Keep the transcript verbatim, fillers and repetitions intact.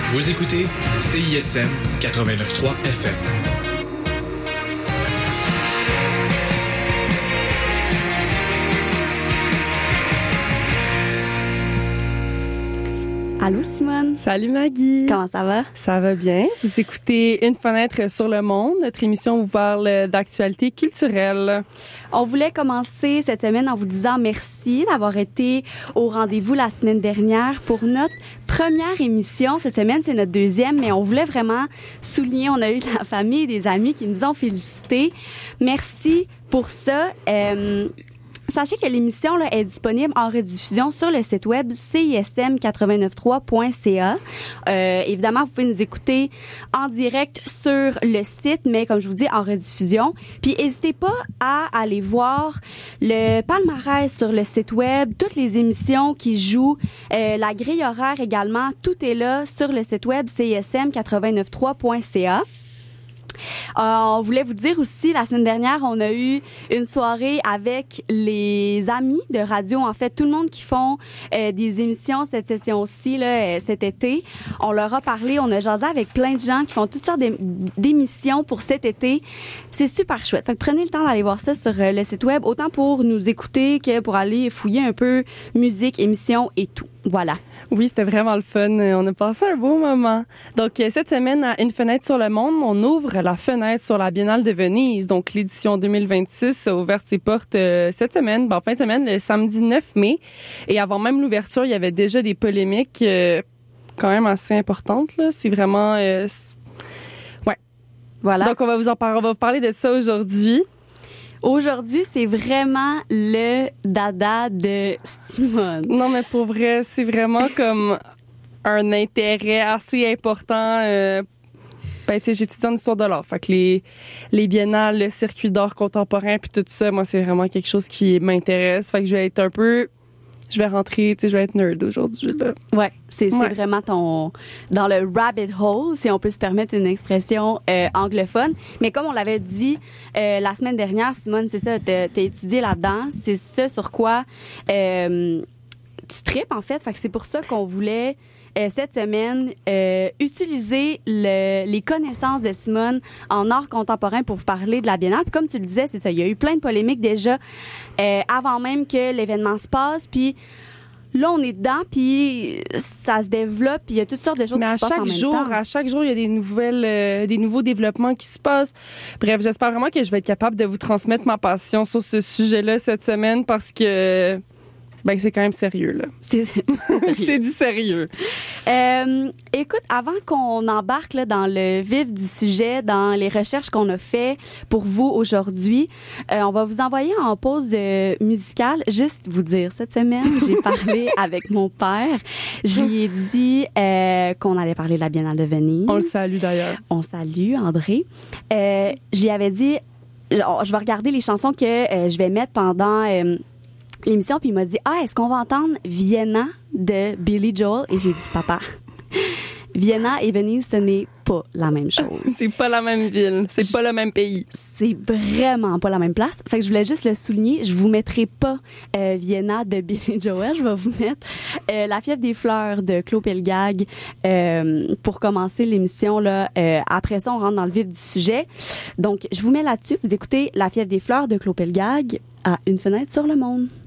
Vous écoutez C I S M quatre-vingt-neuf point trois F M. Allô Simone. Salut Maggie. Comment ça va? Ça va bien. Vous écoutez Une fenêtre sur le monde. Notre émission vous parle d'actualité culturelle. On voulait commencer cette semaine en vous disant merci d'avoir été au rendez-vous la semaine dernière pour notre première émission. Cette semaine, c'est notre deuxième, mais on voulait vraiment souligner, on a eu la famille et des amis qui nous ont félicités. Merci pour ça. Euh, Sachez que l'émission là, est disponible en rediffusion sur le site web C I S M quatre-vingt-neuf point trois point C A. Euh, évidemment, vous pouvez nous écouter en direct sur le site, mais comme je vous dis, en rediffusion. Puis, n'hésitez pas à aller voir le palmarès sur le site web, toutes les émissions qui jouent, euh, la grille horaire également, tout est là sur le site web C I S M quatre-vingt-neuf point trois point C A. Euh, on voulait vous dire aussi, la semaine dernière, on a eu une soirée avec les amis de radio, en fait, tout le monde qui font euh, des émissions cette session-ci, là, euh, cet été. On leur a parlé, on a jasé avec plein de gens qui font toutes sortes d'émissions pour cet été. C'est super chouette. Fait que prenez le temps d'aller voir ça sur euh, le site web, autant pour nous écouter que pour aller fouiller un peu musique, émissions et tout. Voilà. Oui, c'était vraiment le fun. On a passé un beau moment. Donc, cette semaine, à Une fenêtre sur le monde, on ouvre la fenêtre sur la Biennale de Venise. Donc, l'édition deux mille vingt-six a ouvert ses portes euh, cette semaine, ben, fin de semaine, le samedi neuf mai. Et avant même l'ouverture, il y avait déjà des polémiques euh, quand même assez importantes, là. C'est vraiment... Euh, c'est... Ouais. Voilà. Donc, on va vous en parler, on va vous parler de ça aujourd'hui. Aujourd'hui, c'est vraiment le dada de Simone. Non, mais pour vrai, c'est vraiment comme un intérêt assez important. Euh, ben, tu sais, j'étudie en histoire de l'art. Fait que les, les biennales, le circuit d'art contemporain, puis tout ça, moi, c'est vraiment quelque chose qui m'intéresse. Fait que je vais être un peu... Je vais rentrer, tu sais, je vais être nerd aujourd'hui, là. Ouais, c'est, ouais. c'est vraiment ton... Dans le rabbit hole, si on peut se permettre une expression euh, anglophone. Mais comme on l'avait dit euh, la semaine dernière, Simone, c'est ça, t'as, t'as étudié là-dedans. C'est ça sur quoi euh, tu tripes, en fait. Fait que c'est pour ça qu'on voulait... Euh, cette semaine, euh, utiliser le, les connaissances de Simone en art contemporain pour vous parler de la Biennale. Puis comme tu le disais, c'est ça, il y a eu plein de polémiques déjà euh, avant même que l'événement se passe. Puis là, on est dedans, puis ça se développe, puis il y a toutes sortes de choses Mais qui se passent en même jour, temps. à chaque jour, il y a des nouvelles, euh, des nouveaux développements qui se passent. Bref, j'espère vraiment que je vais être capable de vous transmettre ma passion sur ce sujet-là cette semaine parce que... Ben, c'est quand même sérieux, là. C'est, c'est, sérieux. C'est du sérieux. Euh, écoute, avant qu'on embarque là, dans le vif du sujet, dans les recherches qu'on a fait pour vous aujourd'hui, euh, on va vous envoyer en pause euh, musicale. Juste vous dire, cette semaine, j'ai parlé avec mon père. Je lui ai dit euh, qu'on allait parler de la Biennale de Venise. On le salue d'ailleurs. On salue André. Euh, je lui avais dit, je vais regarder les chansons que euh, je vais mettre pendant... Euh, l'émission, puis il m'a dit « Ah, est-ce qu'on va entendre Vienna de Billy Joel? » Et j'ai dit « Papa, Vienna et Venise, ce n'est pas la même chose. » C'est pas la même ville, c'est pas le même pays. C'est vraiment pas la même place. Fait que je voulais juste le souligner. Je vous mettrai pas euh, Vienna de Billy Joel. Je vais vous mettre euh, La fièvre des fleurs de Claude Pelgag euh, pour commencer l'émission. Là. Euh, après ça, on rentre dans le vif du sujet. Donc, je vous mets là-dessus. Vous écoutez La fièvre des fleurs de Claude Pelgag à Une fenêtre sur le monde.